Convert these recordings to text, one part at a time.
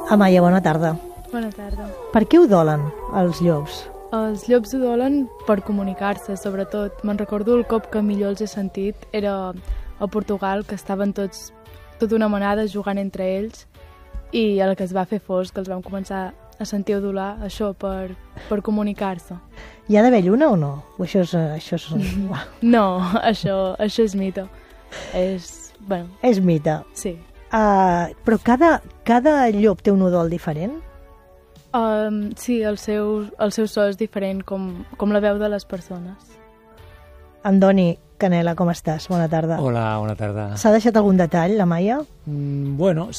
Amaya, bona tarda. Bona tarda. Per què udolen els llops? Els llops udolen per comunicar-se, sobretot. Me'n recordo el cop que millor els he sentit era a Portugal, que estaven tots, tota una manada jugant entre ells, i a la que es va fer fosc, que els vam començar a sentir udolar, això, per comunicar-se. Hi ha d'haver lluna o no? O això és... No, això és mite. Bueno, és mite. sí. Però cada llop té un udol diferent? Sí, el seu so és diferent, com la veu de les persones. Andoni Canela, com estàs? Bona tarda. Hola, bona tarda. S'ha deixat algun detall, la Maia? Bueno,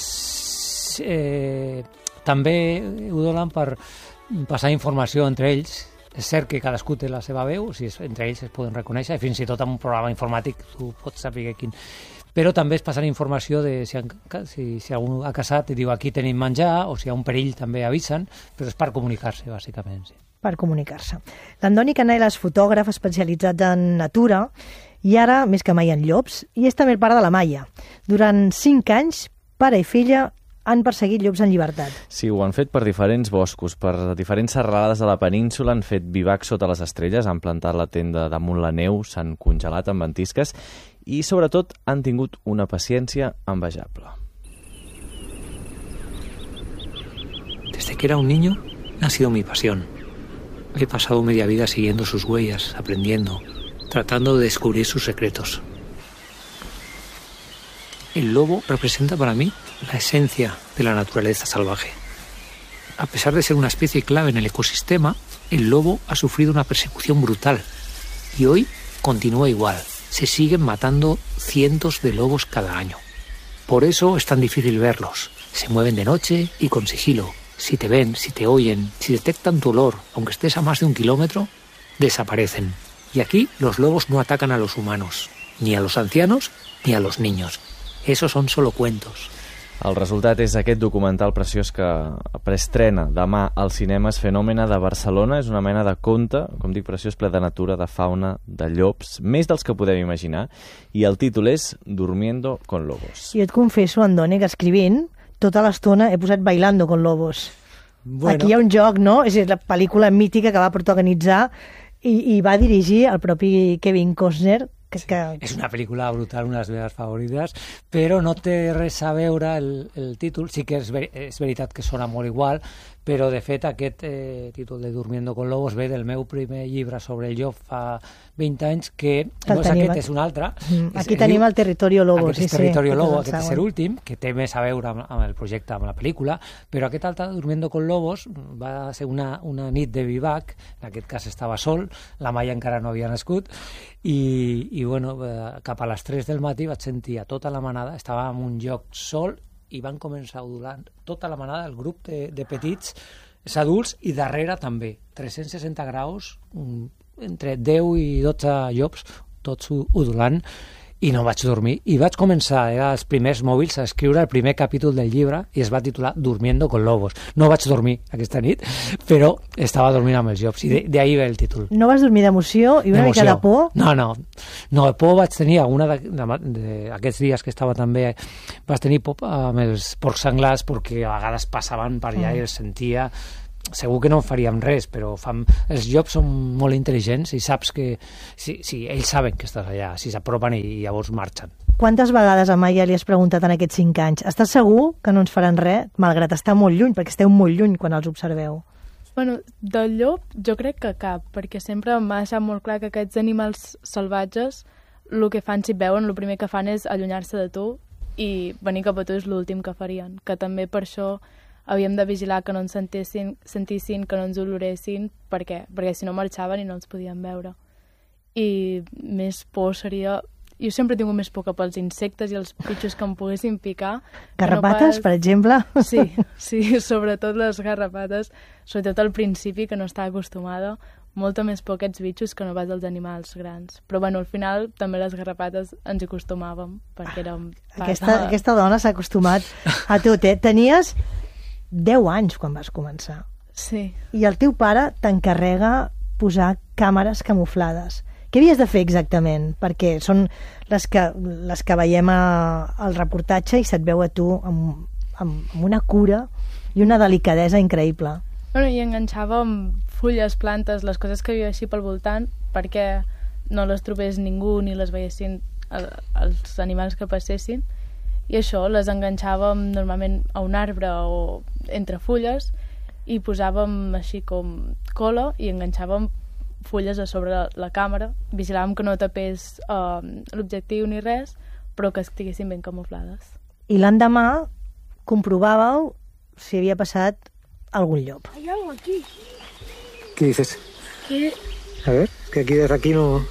també udolen per passar informació entre ells. És cert que cadascú té la seva veu, entre ells es poden reconèixer, i fins i tot en un programa informàtic tu pots saber quin... Però també es passen informació de si algú ha casat i diu aquí tenim menjar, o si hi ha un perill també avisen, però és per comunicar-se, bàsicament. Sí. Per comunicar-se. L'Andoni Canela és fotògraf especialitzat en natura i ara, més que mai, en llops, i és també el pare de la Maia. Durant 5 anys, pare i filla han perseguit llops en llibertat. Sí, ho han fet per diferents boscos, per diferents serralades de la península, han fet bivac sota les estrelles, han plantat la tenda damunt la neu, s'han congelat amb ventisques i, sobretot, han tingut una paciència envejable. Desde que era un niño, ha sido mi pasión. He pasado media vida siguiendo sus huellas, aprendiendo, tratando de descubrir sus secretos. El lobo representa para mí la esencia de la naturaleza salvaje. A pesar de ser una especie clave en el ecosistema, el lobo ha sufrido una persecución brutal y hoy continúa igual. Se siguen matando cientos de lobos cada año. Por eso es tan difícil verlos. Se mueven de noche y con sigilo. Si te ven, si te oyen, si detectan tu olor, aunque estés a más de 1 kilómetro, desaparecen. Y aquí los lobos no atacan a los humanos, ni a los ancianos, ni a los niños. Esos son solo cuentos. El resultat és aquest documental preciós que preestrena demà als cinemes Fenòmena de Barcelona. És una mena de conte, com dic, preciós, ple de natura, de fauna, de llops, més dels que podem imaginar, i el títol és Durmiendo con lobos. I et confesso, Andoni, que escrivint tota l'estona he posat Bailando con lobos. Bueno. Aquí hi ha un joc, no? És la pel·lícula mítica que va protagonitzar i va dirigir el propi Kevin Costner. Sí, és una pel·lícula brutal, una de les meves favorites, però no té res a veure el títol. Sí que és veritat que sona molt igual, però de fet aquest títol de Durmiendo con Lobos ve del meu primer llibre sobre el llop fa 20 anys, que no és aquest, és un altre. Aquí tenim el Territorio Lobo. Aquest és Territorio Lobo, aquest és l'últim, que té més a veure amb el projecte, amb la pel·lícula, però aquest altre, Durmiendo con Lobos, va ser una nit de bivac, en aquest cas estava sol, la Maia encara no havia nascut, i bueno, cap a les 3 del matí vaig sentir a tota la manada, estava en un lloc sol i van començar a udolar tota la manada, el grup de petits, els adults, i darrere també, 360 graus, entre 10 i 12 llops, tots udolant, i no vaig dormir. I vaig començar, era els primers mòbils, a escriure el primer capítol del llibre i es va titular Durmiendo con Lobos. No vaig dormir aquesta nit, però estava dormint amb els llops, i d'ahir ve el títol. No vas dormir d'emoció i una mica de por? No, de por vaig tenir alguna d'aquests dies que estava també, vaig tenir por amb els porcs senglars, perquè a vegades passaven per allà i els sentia. Segur que no faríem res, però els llops són molt intel·ligents i saps que ells saben que estàs allà, si s'apropen i llavors marxen. Quantes vegades a Maia li has preguntat en aquests 5 anys estàs segur que no ens faran res, malgrat estar molt lluny, perquè esteu molt lluny quan els observeu? Bueno, del llop jo crec que cap, perquè sempre m'ha deixat molt clar que aquests animals salvatges el que fan si et veuen, el primer que fan és allunyar-se de tu i venir cap a tu és l'últim que farien, que també per això havíem de vigilar que no ens sentissin, que no ens oloressin, perquè si no marxaven i no ens podien veure. I més por seria... Jo sempre he tingut més por cap als insectes i els bitxos que em poguessin picar. Garrapates, per exemple? Sí, sobretot les garrapates, sobretot al principi, que no estava acostumada, molta més por aquests bitxos que no pas els animals grans. Però bueno, al final també les garrapates ens hi acostumàvem, perquè érem... Aquesta dona s'ha acostumat a tot, eh? Tenies 10 anys quan vas començar. Sí. I el teu pare t'encarrega posar càmeres camuflades. Què havies de fer exactament? Perquè són les que veiem al reportatge i se't veu a tu amb una cura i una delicadesa increïble. Bueno, i enganxàvem fulles, plantes, les coses que hi havia així pel voltant, perquè no les trobés ningú ni les veiessin els animals que passessin, i això, les enganxàvem normalment a un arbre o entre fulles i posàvem així com cola i enganxàvem fulles a sobre la càmera, vigilàvem que no tapés l'objectiu ni res, però que estiguessin ben camuflades. I l'endemà comprovàveu si havia passat algun llop. Hay algo aquí. ¿Qué dices? ¿Qué? A ver, que aquí desde aquí no...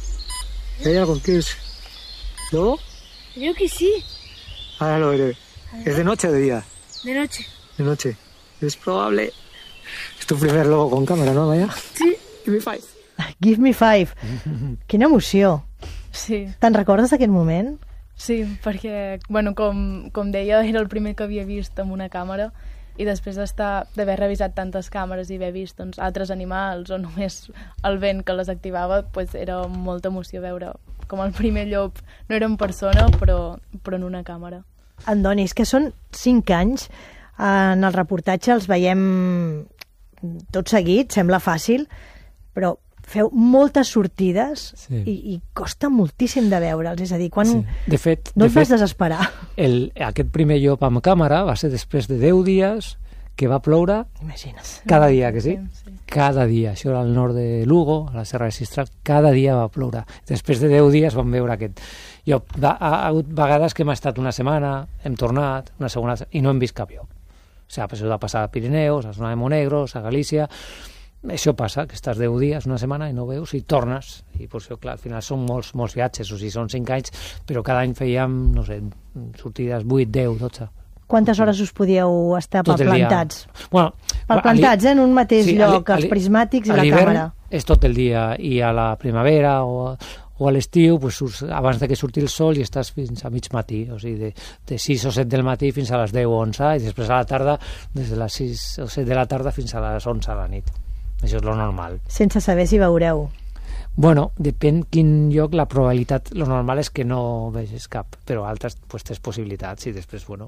¿Hay algo? ¿Qué es? ¿Lobo? Creo que sí. Ahora lo veré. ¿Es de noche o de día? De noche. De noche. Es probable. Es tu primer lobo con cámara, ¿no, Maya? Sí. Give me 5. Give me 5. Quina emoció. Sí, Te'n recordes d'aquest moment? sí, perquè, bueno, com deia, era el primer que havia vist amb una càmera i després d'haver revisat tantes càmeres i haver vist doncs, altres animals o només el vent que les activava, pues, era molta emoció veure com el primer llop no era en persona però en una càmera. Andoni, és que són 5 anys. En el reportatge els veiem tot seguit, sembla fàcil, però feu moltes sortides i costa moltíssim de veure'ls. És a dir, quan De fet, no et vas desesperar. Aquest primer llop amb càmera va ser després de 10 dies que va ploure Imagina't. cada dia, que sí? Sí. Cada dia. Això era al nord de Lugo, a la Serra de Sistral, cada dia va ploure. Després de 10 dies vam veure aquest llop. Ha hagut vegades que hem estat una setmana, hem tornat, una segona, i no hem vist cap llop. O sigui, això ha passat a Pirineus, a zona de Monegros, a Galícia. Això passa, que estàs 10 dies, una setmana, i no veus, i tornes. I per això, clar, al final són molts viatges, o sigui, són 5 anys, però cada any fèiem, no sé, sortides 8, 10, 12. Quantes hores us podíeu estar Tot el dia. palplantats? Bueno, Palplantats, en un mateix lloc, els a prismàtics i la l'hivern càmera. és tot el dia, i a la primavera o a l'estiu, pues, surts abans de que surti el sol i estàs fins a mig matí, o sigui, de 6 o 7 del matí fins a les 10 o 11, i després a la tarda, des de les 6 o 7 de la tarda fins a les 11 a la nit. Això és lo normal. Sense saber si veureu. Bueno, depèn quin lloc, la probabilitat, lo normal és que no vegis cap, però altres pues, tens possibilitats, i després, bueno,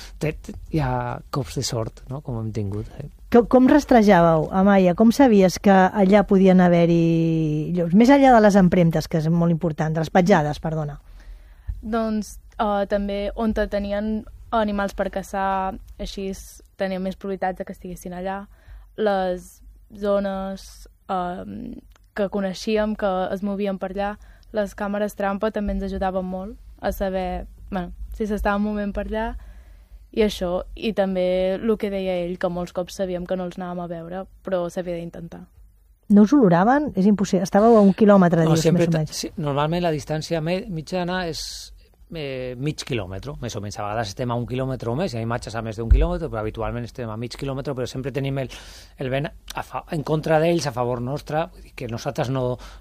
hi ha cops de sort, no?, com hem tingut. Com rastrejàveu, Amaya? Com sabies que allà podien haver-hi llops? Més enllà de les empremtes, que és molt important, de les petjades, perdona. Doncs també on tenien animals per caçar, així tenien més probabilitats de que estiguessin allà. Les zones que coneixíem, que es movien per allà, les càmeres trampa també ens ajudaven molt a saber, bueno, si s'estava movent per allà, i això, i també el que deia ell, que molts cops sabíem que no els anàvem a veure, però s'havia d'intentar. No us oloraven? És impossible. Estàveu a 1 quilòmetre, dius, sempre, més o menys. sí, normalment la distància mitjana és mig quilòmetre, més o menys. A vegades estem a 1 quilòmetre o més, hi ha imatges a més d'1 quilòmetre, però habitualment estem a mig quilòmetre, però sempre tenim el vent en contra d'ells, a favor nostre, vull dir que nosaltres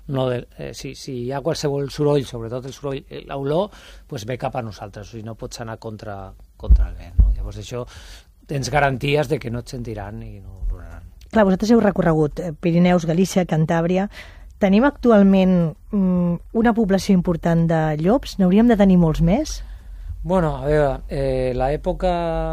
si hi ha qualsevol soroll, sobretot el soroll, l'olor, pues ve cap a nosaltres, o sigui, no pots anar contra el vent, no? Llavors això tens garanties de que no et sentiran i no oloraran. Clar, vosaltres heu recorregut Pirineus, Galícia, Cantàbria. Tenim actualment una població important de llops? N'hauríem de tenir molts més? Bueno, a veure, l'època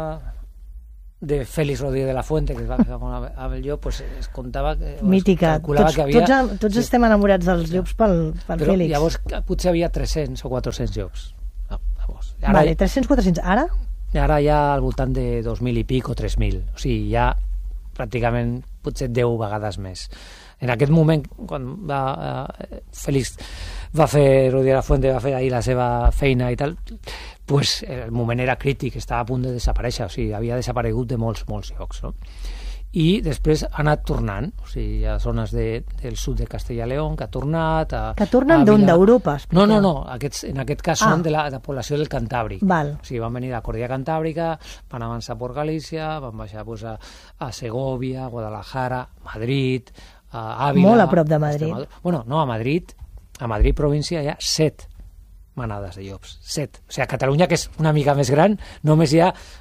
de Félix Rodríguez de la Fuente, que es va fer amb el llop, pues, es comptava que... Mítica. Que havia... Tots estem enamorats dels llops pel però Félix. Llavors potser havia 300 o 400 llops. Ara, vale, 300, 400. Ara? Ara ja al voltant de 2.000 i pic o 3.000. O sigui, ja pràcticament potser 10 vegades més. En aquest moment, quan Félix va fer, Rodríguez de la Fuente va fer ahir la seva feina i tal, pues el moment era crític, estava a punt de desaparèixer, o sigui, havia desaparegut de molts llocs, no? I després ha anat tornant, o sigui, hi ha zones del sud de Castella i León que ha tornat... Que tornen d'on? D'Europa? No, en aquest cas són de la població del Cantàbric. Val. O sigui, van venir a la Cordillera Cantàbrica, van avançar per Galícia, van baixar pues, a Segovia, Guadalajara, Madrid, a Ávila... Molt a prop de Madrid. Bueno, no, a Madrid província hi ha 7 manades de llops, 7. O sigui, a Catalunya, que és una mica més gran, només hi ha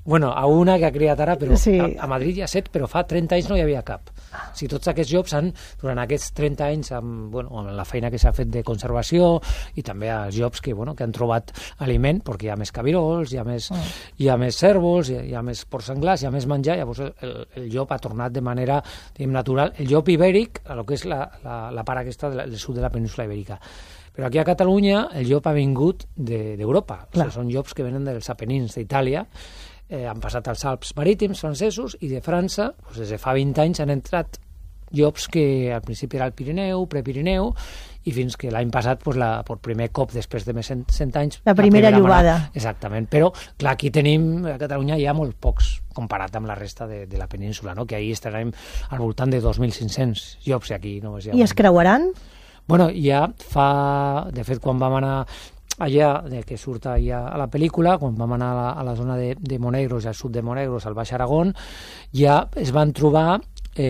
Bueno, a una que ha criat ara, però Sí. a Madrid hi ha 7, però fa 30 anys no hi havia cap. O sigui, tots aquests llops durant aquests 30 anys, amb la feina que s'ha fet de conservació i també els llops que han trobat aliment, perquè hi ha més cabirols, hi ha més cérvols, hi ha més porcs senglars, hi ha més menjar, llavors el llop ha tornat de manera natural. El llop ibèric, el que és la part aquesta del sud de la península ibèrica. Però aquí a Catalunya el llop ha vingut d'Europa. O sigui, són llops que venen dels Apenins d'Itàlia, han passat als Alps marítims francesos i de França, des de fa 20 anys han entrat llops que al principi era el Pirineu, Prepirineu, i fins que l'any passat, per primer cop després de més 100 anys... La primera llobada. Exactament, però clar, aquí tenim, a Catalunya hi ha molt pocs comparat amb la resta de la península, no? Que ahir estarem al voltant de 2.500 llops i aquí només hi ha... I es creuaran? Bueno, ja fa... De fet, quan vam anar allà, que surt allà a la pel·lícula, quan vam anar a la zona de Monegros, al sud de Monegros, al Baix Aragón, ja es van trobar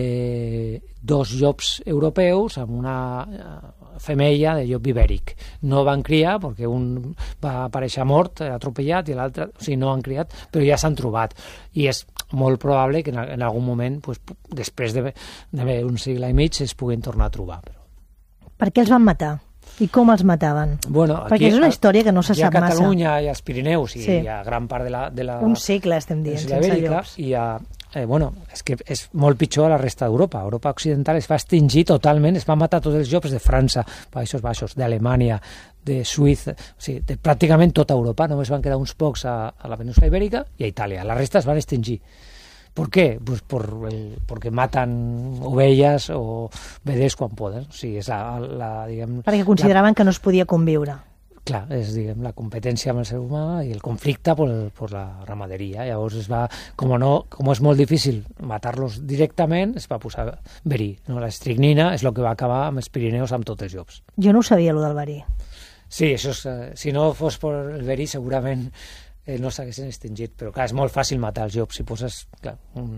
2 llops europeus amb una femella de llop ibèric. No van criar, perquè un va aparèixer mort, atropellat, i l'altre, o sigui, no han criat, però ja s'han trobat. I és molt probable que en algun moment, després d'un segle i mig, es puguin tornar a trobar. Per què els van matar? I com els mataven? Bueno, perquè és una història que no se sap massa. Hi ha Catalunya, hi ha els Pirineus, i hi ha gran part de la... Un segle estem dient, sense llops. I és que és molt pitjor a la resta d'Europa. Europa Occidental es va extingir totalment, es van matar tots els llops de França, Països Baixos, d'Alemanya, de Suïssa, o sigui, pràcticament tota Europa. Només van quedar uns pocs a la península ibèrica i a Itàlia. La resta es van extingir. ¿Por qué? Pues porque matan ovelles o veders quan poden. O sigui, és perquè consideraven que no es podia conviure. Clar, és la competència amb el ser humà i el conflicte per la ramaderia. Llavors com és molt difícil matar-los directament, es va posar verí. La estricnina és el que va acabar amb els Pirineus amb tots els llops. Jo no ho sabia, allò del verí. Sí, això si no fos per el verí segurament no s'haguessin extingit, però clar, és molt fàcil matar els llops. Si poses un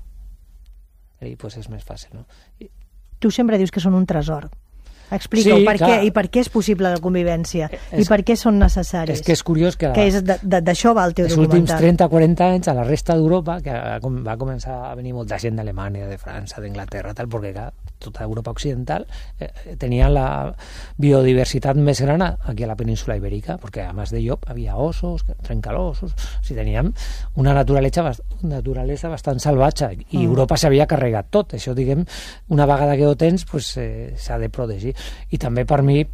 verí, doncs és més fàcil, no? Tu sempre dius que són un tresor. Explica-ho, sí, per què, i per què és possible la convivència, i per què són necessaris. És que és curiós que d'això va el teu documental. Els últims 30-40 anys a la resta d'Europa, que va començar a venir molta gent d'Alemanya, de França, d'Anglaterra, perquè tota Europa Occidental tenia la biodiversitat més gran aquí a la península ibèrica, perquè a més de llop havia ossos, trencalossos, o sigui, teníem una naturalesa bastant salvatge, i Europa s'havia carregat tot. Això, una vegada que ho tens, s'ha de protegir. I també per mi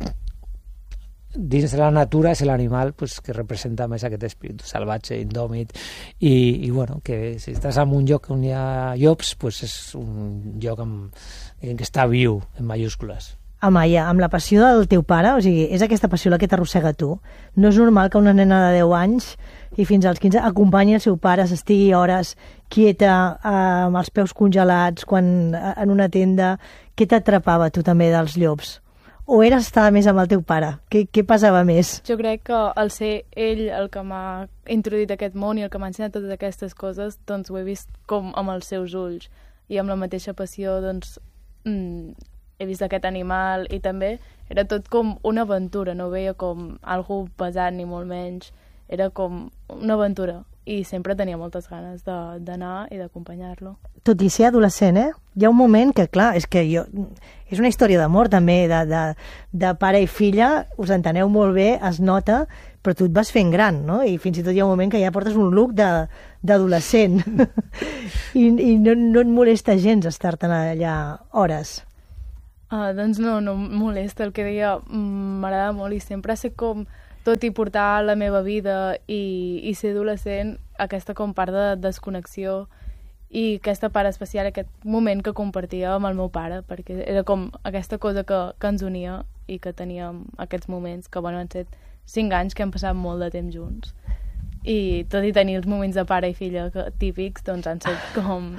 dins de la natura és l'animal que representa més aquest espírit salvatge, indòmit, i que si estàs en un lloc on hi ha llops, és un lloc que està viu, en majúscules. Amaya, amb la passió del teu pare, o sigui, és aquesta passió la que t'arrossega tu. No és normal que una nena de 10 anys i fins als 15 acompanyi el seu pare, s'estigui hores quieta, amb els peus congelats, en una tenda. Què t'atrapava tu també dels llops? O estava més amb el teu pare? Què passava més? Jo crec que al ser ell el que m'ha introduït aquest món i el que m'ha ensenyat totes aquestes coses, doncs ho he vist com amb els seus ulls, i amb la mateixa passió he vist aquest animal, i també era tot com una aventura, no ho veia com algo pesat ni molt menys, era com una aventura, i sempre tenia moltes ganes d'anar i d'acompanyar-lo. Tot i ser adolescent, hi ha un moment que, clar, és una història d'amor també, de pare i filla, us enteneu molt bé, es nota, però tu et vas fent gran, no? I fins i tot hi ha un moment que ja portes un look d'adolescent. I no et molesta gens estar-te'n allà hores. Doncs no em molesta. El que deia m'agrada molt, i sempre sé com, tot i portar la meva vida i ser adolescent, aquesta com part de desconnexió i aquesta part especial, aquest moment que compartia amb el meu pare, perquè era com aquesta cosa que ens unia i que teníem aquests moments que han estat 5 anys que hem passat molt de temps junts, i tot i tenir els moments de pare i filla típics, doncs han estat com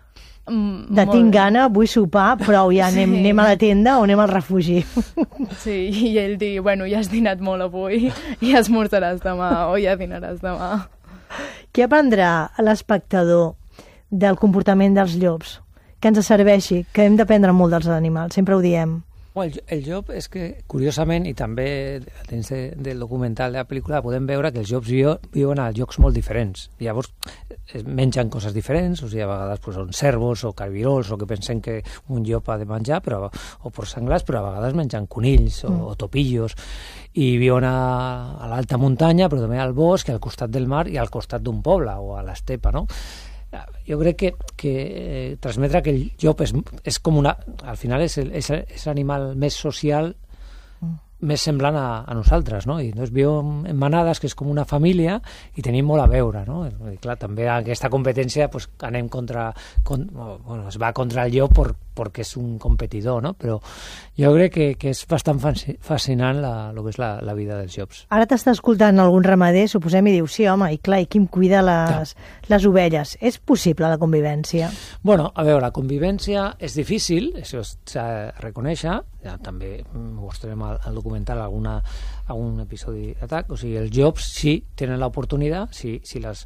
tinc gana, vull sopar, prou, ja anem a la tenda o anem al refugi. Sí, i ell diu, bueno, ja has dinat molt avui, ja esmorzaràs demà o ja dinaràs demà. Què aprendrà l'espectador del comportament dels llops? Que ens serveixi, que hem d'aprendre molt dels animals, sempre ho diem. El llop és que, curiosament, i també dins del documental de la pel·lícula, podem veure que els llops viuen a llocs molt diferents. Llavors, mengen coses diferents, o sigui, a vegades són cérvols o carbirols, o que pensen que un llop ha de menjar, o porcs senglars, però a vegades mengen conills o topillos, i viuen a l'alta muntanya, però també al bosc, al costat del mar i al costat d'un poble, o a l'estepa, no? Jo crec que transmetre que el llop és com al final és l'animal més social, més semblant a nosaltres, no? I ens viuen en manades, que és com una família, i tenim molt a veure, no? I clar, també aquesta competència pues, anem es va contra el llop perquè és un competidor, no? Però jo crec que és bastant fascinant el que és la vida dels llops. Ara t'està escoltant algun ramader, suposem, i diu, sí, home, i clar, i qui em cuida les ovelles? És possible la convivència? Bueno, a veure, la convivència és difícil, això s'ha de reconèixer, ja també mostrarem al documental algun episodi d'atac, o sigui, els llops sí tenen l'oportunitat, si les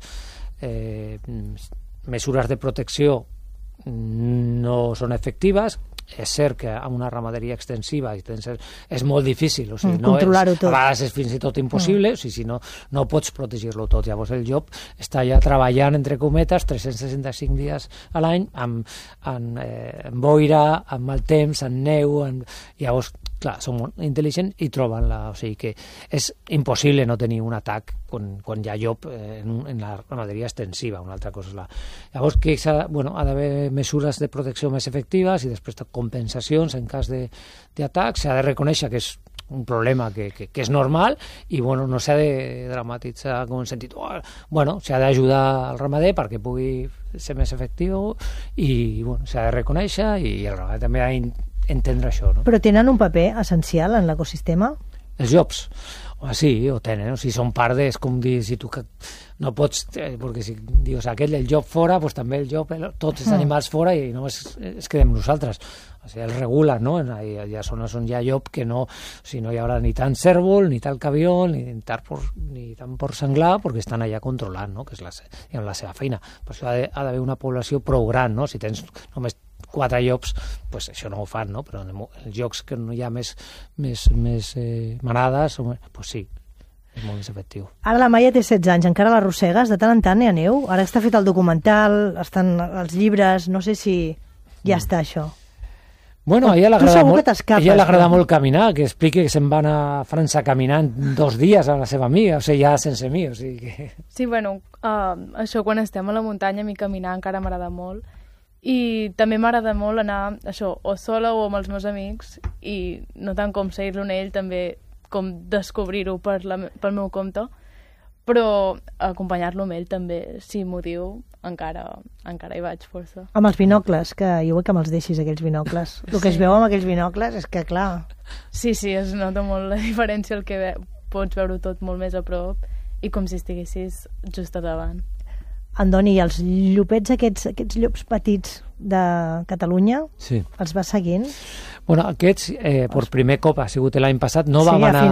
mesures de protecció no són efectives. És cert que amb una ramaderia extensiva és molt difícil, o sigui, controlar-ho tot. A vegades és fins i tot impossible, o sigui, si no pots protegir-lo tot. Llavors el llop està ja treballant, entre cometes, 365 dies a l'any amb boira, amb mal temps, amb neu, llavors, clar, són molt intel·ligents i troben o sigui que és impossible no tenir un atac quan hi ha llop en la ramaderia extensiva. Una altra cosa és llavors que ha d'haver mesures de protecció més efectives i després compensacions en cas d'atac. S'ha de reconèixer que és un problema que és normal i no s'ha de dramatitzar com en sentit, s'ha d'ajudar al ramader perquè pugui ser més efectiu i s'ha de reconèixer i el ramader també ha d'entendre això, no? Però tenen un paper essencial en l'ecosistema? Els llops? Sí, ho tenen, o sigui, són part és com dir, si tu no pots, perquè si dius el llop fora, doncs també el llop, tots els animals fora i només es quedem nosaltres. O sigui, els regulen, no? Hi ha zones on hi ha llop que no hi haurà ni tant cérvol, ni tal cabió, ni tant porc senglar, perquè estan allà controlant, no? Que és la seva feina. Per això ha d'haver una població prou gran, no? Si tens només 4 llops, pues això no ho fan, no? Però en els llocs que no hi ha més manades, pues sí, és molt més efectiu. Ara la Maia té 16 anys, encara l'arrossegues? De tant en tant hi ha neu? Ara està fet el documental, estan els llibres, no sé si ja està això. Bueno, a ella l'agrada molt caminar, que expliqui que se'n va anar a França caminant 2 dies a la seva amiga, o sigui, ja sense mi, o sigui que... Sí, això quan estem a la muntanya, a mi caminar encara m'agrada molt. I també m'agrada molt anar, això, o sola o amb els meus amics, i no tant com seguir-lo en ell, també com descobrir-ho pel meu compte, però acompanyar-lo amb ell també, si m'ho diu, encara hi vaig força. Amb els binocles, que jo vull que me'ls deixis, aquells binocles. El que es veu amb aquells binocles és que, clar... Sí, es nota molt la diferència, el que pots veure tot molt més a prop i com si estiguessis just a davant. Andoni, i els llopets, aquests llops petits de Catalunya, sí, els vas seguint? Bueno, aquests, per primer cop ha sigut l'any passat, no vam anar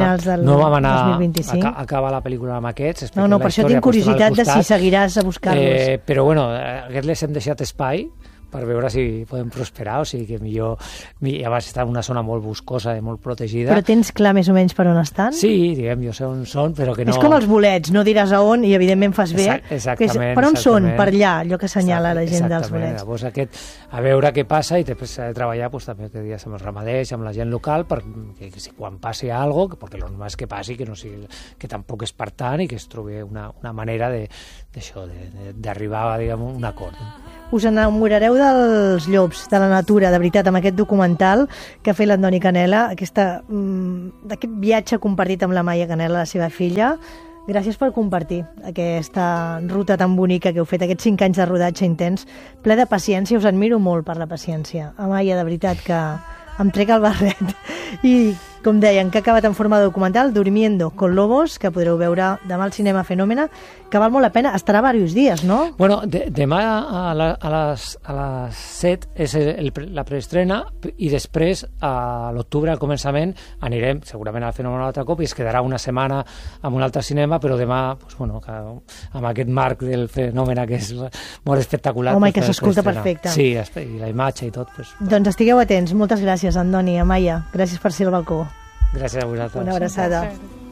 a acabar la pel·lícula amb aquests. No, per això tinc curiositat de si seguiràs a buscar-los. Però aquests les hem deixat espai per veure si podem prosperar, o sigui que millor ja vas estar en una zona molt boscosa i molt protegida. Però tens clar més o menys per on estan? Sí, diguem, jo sé on són, però que no... És com els bolets, no diràs a on i evidentment fas bé. Exactament. Per on són? Per allà, allò que assenyala la gent dels bolets. Llavors a veure què passa i després s'ha de treballar també amb els ramaders, amb la gent local, perquè quan passi alguna cosa, perquè el normal és que passi, que no sigui, que tampoc és per tant i que es trobi una manera d'arribar a un acord. Us enamorareu dels llops, de la natura, de veritat, amb aquest documental que ha fet l'Andoni Canela, d'aquest viatge compartit amb la Maia Canela, la seva filla. Gràcies per compartir aquesta ruta tan bonica que heu fet, aquests 5 anys de rodatge intens, ple de paciència. Us admiro molt per la paciència. Maia, de veritat, que em trec el barret. I Com deien, que ha acabat en forma de documental, Durmiendo con Lobos, que podreu veure demà al cinema Fenòmena, que val molt la pena. Estarà diversos dies, no? Bueno, demà a les 7 és la preestrena i després a l'octubre, al començament, anirem segurament al Fenòmena un altre cop i es quedarà una setmana amb un altre cinema, però demà, pues, bueno, amb aquest marc del Fenòmena que és molt espectacular. Home, i que s'escolta perfecte. Sí, i la imatge i tot. Pues, doncs estigueu atents. Moltes gràcies, Andoni, Amaya. Gràcies per ser al balcó. Gràcies a vosaltres. Una abraçada. Sí.